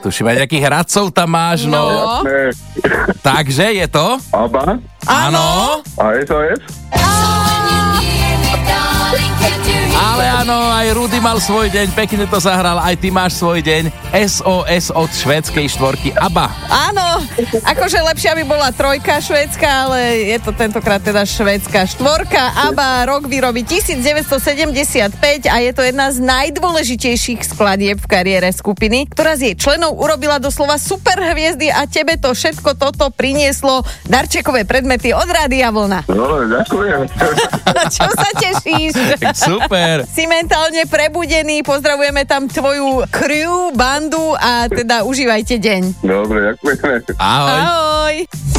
tuším, aj nejakých radcov tam máš, no. Jasné. Takže je to? Aba? Áno. A SOS? Ale áno, aj Rudy mal svoj deň, pekne to zahral, aj ty máš svoj deň. SOS od švédskej štvorky ABBA. Áno, akože lepšia by bola trojka švédska, ale je to tentokrát teda švédska štvorka. ABBA rok vyrobí 1975 a je to jedna z najdôležitejších skladieb v kariére skupiny, ktorá z jej členov urobila doslova superhviezdy a tebe to všetko toto prinieslo darčekové predmety od Rádia Vlna. No, ďakujem. Čo sa tešíš? Super. Si mentálne prebudený, pozdravujeme tam tvoju crew, bandu a teda užívajte deň. Dobre, ďakujeme. Ahoj. Ahoj.